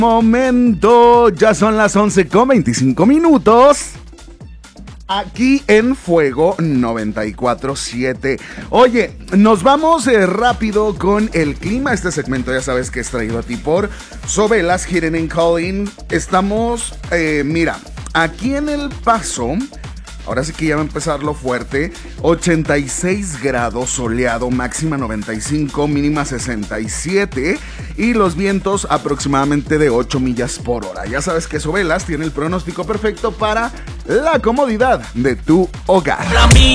Momento, ya son las 11:25. Aquí en Fuego 94.7. Oye, nos vamos rápido con el clima. Este segmento ya sabes que es traído a ti por Sobelas Heating and Cooling. Estamos, mira, aquí en El Paso. Ahora sí que ya va a empezar lo fuerte. 86 grados, soleado, máxima 95, mínima 67. Y los vientos aproximadamente de 8 millas por hora. Ya sabes que Sobelas tiene el pronóstico perfecto para la comodidad de tu hogar.